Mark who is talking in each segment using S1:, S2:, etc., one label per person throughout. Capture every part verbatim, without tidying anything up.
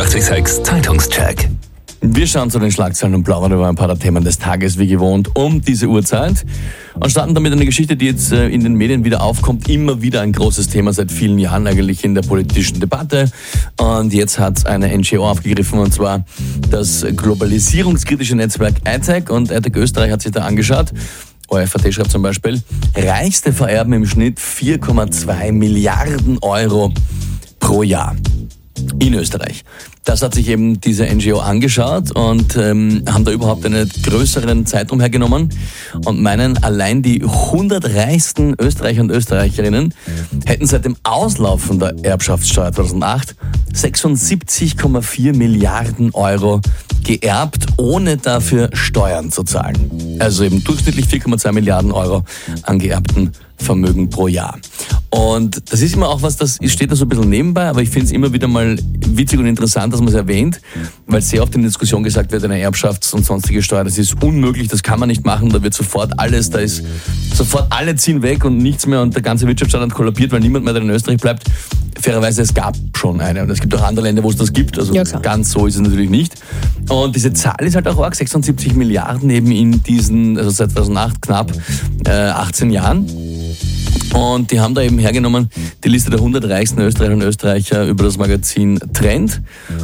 S1: achtzig Komma sechs Zeitungscheck.
S2: Wir schauen zu den Schlagzeilen und plaudern über ein paar der Themen des Tages, wie gewohnt, um diese Uhrzeit. Und starten damit eine Geschichte, die jetzt in den Medien wieder aufkommt. Immer wieder ein großes Thema, seit vielen Jahren eigentlich in der politischen Debatte. Und jetzt hat eine N G O aufgegriffen, und zwar das globalisierungskritische Netzwerk A T A C. Und A T A C Österreich hat sich da angeschaut. O F A T schreibt zum Beispiel, Reichste vererben im Schnitt vier Komma zwei Milliarden Euro pro Jahr in Österreich. Das hat sich eben diese N G O angeschaut und ähm, haben da überhaupt einen größeren Zeitraum hergenommen und meinen, allein die hundert reichsten Österreicher und Österreicherinnen hätten seit dem Auslaufen der Erbschaftssteuer zweitausendacht sechsundsiebzig Komma vier Milliarden Euro geerbt, ohne dafür Steuern zu zahlen. Also eben durchschnittlich vier Komma zwei Milliarden Euro an geerbten Vermögen pro Jahr. Und das ist immer auch was, das steht da so ein bisschen nebenbei, aber ich finde es immer wieder mal witzig und interessant, dass man es erwähnt, weil sehr oft in der Diskussion gesagt wird, eine Erbschafts- und sonstige Steuer, das ist unmöglich, das kann man nicht machen, da wird sofort alles, da ist sofort alle ziehen weg und nichts mehr und der ganze Wirtschaftsstandard kollabiert, weil niemand mehr in Österreich bleibt. Fairerweise, es gab schon eine und es gibt auch andere Länder, wo es das gibt, also ja, ganz so ist es natürlich nicht. Und diese Zahl ist halt auch arg, sechsundsiebzig Milliarden eben in diesen, also seit zweitausendacht knapp äh, achtzehn Jahren. Und die haben da eben hergenommen die Liste der hundert reichsten Österreicher und Österreicher über das Magazin Trend.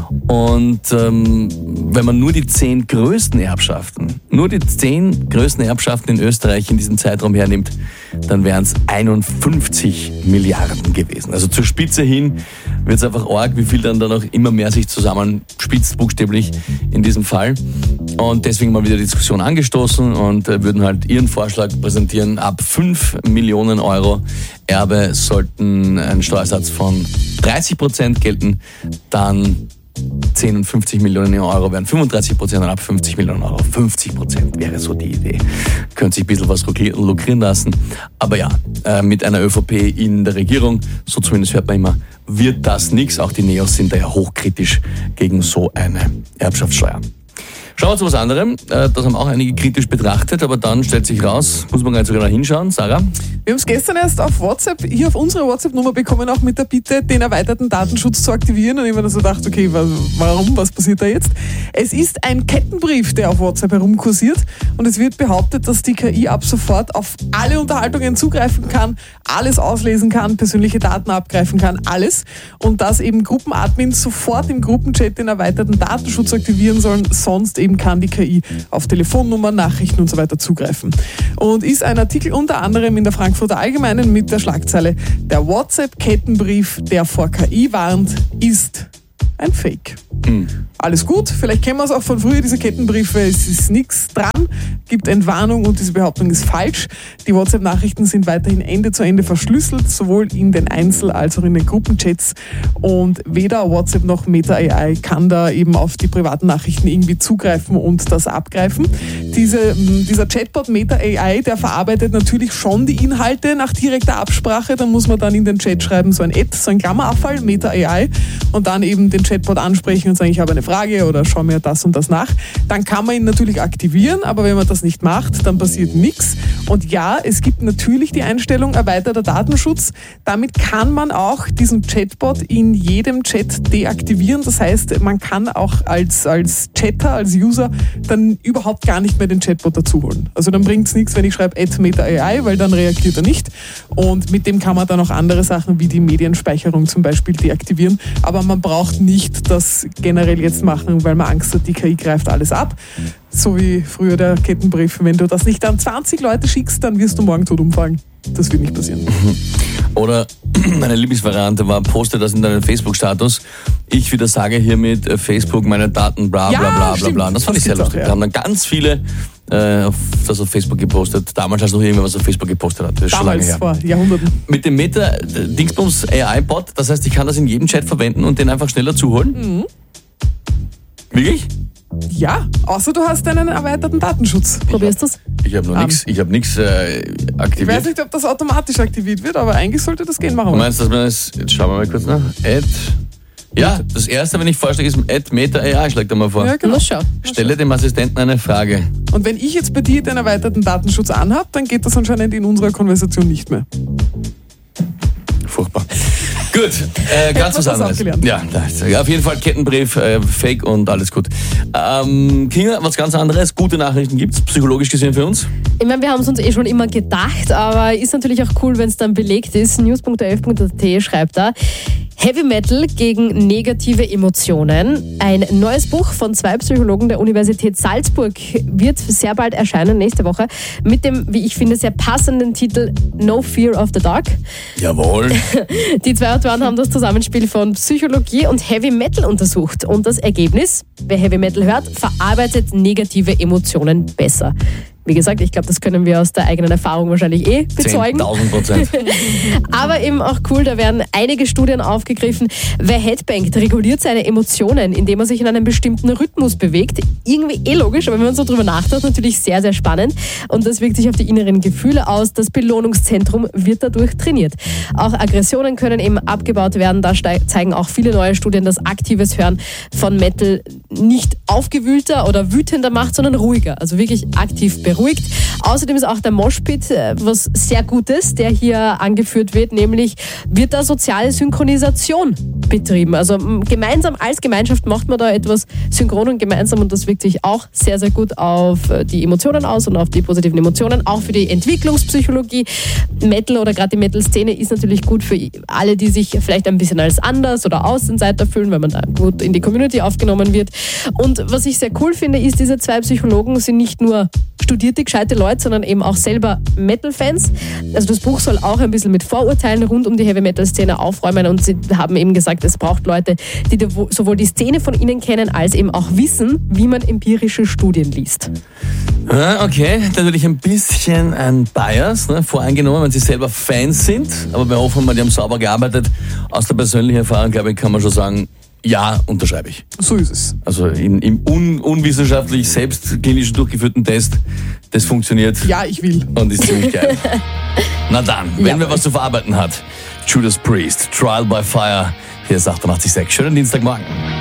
S2: Und ähm, wenn man nur die zehn größten Erbschaften, nur die zehn größten Erbschaften in Österreich in diesem Zeitraum hernimmt, dann wären es einundfünfzig Milliarden gewesen. Also zur Spitze hin wird es einfach arg, wie viel dann da noch immer mehr sich zusammenspitzt, buchstäblich in diesem Fall. Und deswegen mal wieder die Diskussion angestoßen und äh, würden halt ihren Vorschlag präsentieren. Ab fünf Millionen Euro Erbe sollten ein Steuersatz von dreißig Prozent gelten, dann zehn und fünfzig Millionen Euro wären fünfunddreißig Prozent und ab fünfzig Millionen Euro fünfzig Prozent wäre so die Idee. Könnte sich ein bisschen was lukrieren lassen. Aber ja, äh, mit einer ÖVP in der Regierung, so zumindest hört man immer, wird das nichts. Auch die Neos sind daher hochkritisch gegen so eine Erbschaftssteuer. Schauen wir zu was anderem. Das haben auch einige kritisch betrachtet, aber dann stellt sich raus, muss man gar nicht so genau hinschauen. Sarah?
S3: Wir haben es gestern erst auf WhatsApp, hier auf unsere WhatsApp-Nummer bekommen, auch mit der Bitte, den erweiterten Datenschutz zu aktivieren. Und ich habe mir so gedacht, okay, warum, was passiert da jetzt? Es ist ein Kettenbrief, der auf WhatsApp herumkursiert und es wird behauptet, dass die K I ab sofort auf alle Unterhaltungen zugreifen kann, alles auslesen kann, persönliche Daten abgreifen kann, alles. Und dass eben Gruppenadmins sofort im Gruppenchat den erweiterten Datenschutz aktivieren sollen, sonst eben kann die K I auf Telefonnummern, Nachrichten und so weiter zugreifen. Und ist ein Artikel unter anderem in der Frankfurter Allgemeinen mit der Schlagzeile Der WhatsApp-Kettenbrief, der vor K I warnt, ist ein Fake. Mhm. Alles gut, vielleicht kennen wir es auch von früher, diese Kettenbriefe, es ist nichts dran, gibt Entwarnung und diese Behauptung ist falsch. Die WhatsApp-Nachrichten sind weiterhin Ende zu Ende verschlüsselt, sowohl in den Einzel- als auch in den Gruppenchats und weder WhatsApp noch Meta A I kann da eben auf die privaten Nachrichten irgendwie zugreifen und das abgreifen. Diese, dieser Chatbot Meta A I, der verarbeitet natürlich schon die Inhalte nach direkter Absprache, dann muss man dann in den Chat schreiben, so ein Ad, so ein Klammerabfall, Meta A I und dann eben den Chatbot ansprechen und sagen, ich habe eine Frage oder schau mir das und das nach. Dann kann man ihn natürlich aktivieren, aber wenn man das nicht macht, dann passiert nichts. Und ja, es gibt natürlich die Einstellung erweiterter Datenschutz. Damit kann man auch diesen Chatbot in jedem Chat deaktivieren. Das heißt, man kann auch als, als Chatter, als User dann überhaupt gar nicht mehr den Chatbot dazu holen. Also dann bringt es nichts, wenn ich schreibe Add Meta A I, weil dann reagiert er nicht. Und mit dem kann man dann auch andere Sachen wie die Medienspeicherung zum Beispiel deaktivieren. Aber man braucht nicht das generell jetzt machen, weil man Angst hat, die K I greift alles ab. So wie früher der Kettenbrief. Wenn du das nicht an zwanzig Leute schickst, dann wirst du morgen tot umfallen. Das wird nicht passieren.
S2: Oder meine Lieblingsvariante war, poste das in deinen Facebook-Status. Ich wieder sage hiermit Facebook meine Daten, bla bla bla bla bla. Das fand das ich sehr lustig. Auch, ja. Da haben dann ganz viele äh, auf, das auf Facebook gepostet. Damals, als noch irgendwer was auf Facebook gepostet hat. Das ist
S3: Damals,
S2: schon lange her.
S3: Vor Jahrhunderten.
S2: Mit dem Meta-Dingsbums A I-Bot, das heißt, ich kann das in jedem Chat verwenden und den einfach schneller zuholen? Mhm. Wirklich?
S3: Ja, außer du hast einen erweiterten Datenschutz.
S4: Probierst du das?
S2: Ich habe noch
S3: um.
S2: nichts ich hab nix, äh, aktiviert.
S3: Ich weiß nicht, ob das automatisch aktiviert wird, aber eigentlich sollte das gehen. Machen wir.
S2: Du meinst, dass man es, jetzt schauen wir mal kurz nach, Add, ja, das erste, wenn ich vorschlage, ist Add Meta A I, schlag da mal vor.
S3: Ja, genau.
S4: Schau.
S2: Stelle dem Assistenten eine Frage.
S3: Und wenn ich jetzt bei dir den erweiterten Datenschutz anhab, dann geht das anscheinend in unserer Konversation nicht mehr.
S2: Furchtbar. Gut, äh, ganz was
S3: was
S2: anderes.
S3: auch gelernt.
S2: Ja, das, auf jeden Fall Kettenbrief, äh, Fake und alles gut. Ähm, Kinga, was ganz anderes. Gute Nachrichten gibt's, psychologisch gesehen für uns.
S4: Ich meine, wir haben es uns eh schon immer gedacht, aber ist natürlich auch cool, wenn es dann belegt ist. news punkt ö f punkt a t schreibt da: Heavy Metal gegen negative Emotionen. Ein neues Buch von zwei Psychologen der Universität Salzburg wird sehr bald erscheinen, nächste Woche, mit dem, wie ich finde, sehr passenden Titel No Fear of the Dark.
S2: Jawohl.
S4: Die zwei Autoren haben das Zusammenspiel von Psychologie und Heavy Metal untersucht. Und das Ergebnis: Wer Heavy Metal hört, verarbeitet negative Emotionen besser. Wie gesagt, ich glaube, das können wir aus der eigenen Erfahrung wahrscheinlich eh bezeugen.
S2: zehntausend Prozent.
S4: Aber eben auch cool, da werden einige Studien aufgegriffen. Wer Headbangt, reguliert seine Emotionen, indem er sich in einem bestimmten Rhythmus bewegt. Irgendwie eh logisch, aber wenn man so drüber nachdenkt, natürlich sehr, sehr spannend. Und das wirkt sich auf die inneren Gefühle aus. Das Belohnungszentrum wird dadurch trainiert. Auch Aggressionen können eben abgebaut werden. Da zeigen auch viele neue Studien, dass aktives Hören von Metal nicht aufgewühlter oder wütender macht, sondern ruhiger. Also wirklich aktiv beruhigt. Beruhigt. Außerdem ist auch der Moshpit was sehr Gutes, der hier angeführt wird, nämlich wird da soziale Synchronisation betrieben. Also gemeinsam als Gemeinschaft macht man da etwas synchron und gemeinsam und das wirkt sich auch sehr, sehr gut auf die Emotionen aus und auf die positiven Emotionen, auch für die Entwicklungspsychologie. Metal oder gerade die Metal-Szene ist natürlich gut für alle, die sich vielleicht ein bisschen als anders oder Außenseiter fühlen, weil man da gut in die Community aufgenommen wird. Und was ich sehr cool finde, ist, diese zwei Psychologen sind nicht nur studierte, gescheite Leute, sondern eben auch selber Metal-Fans. Also das Buch soll auch ein bisschen mit Vorurteilen rund um die Heavy-Metal-Szene aufräumen und sie haben eben gesagt, es braucht Leute, die sowohl die Szene von ihnen kennen, als eben auch wissen, wie man empirische Studien liest.
S2: Okay, natürlich ein bisschen ein Bias, ne, voreingenommen, wenn sie selber Fans sind, aber wir hoffen mal, die haben sauber gearbeitet. Aus der persönlichen Erfahrung, glaube ich, kann man schon sagen, ja, unterschreibe ich.
S3: So ist es.
S2: Also in, im un, unwissenschaftlich selbst klinisch durchgeführten Test, das funktioniert.
S3: Ja, ich will.
S2: Und ist ziemlich geil. Na dann, wenn
S4: Ja.
S2: wer was zu verarbeiten hat, Judas Priest, Trial by Fire, hier ist achtundachtzig Komma sechs. Schönen Dienstagmorgen.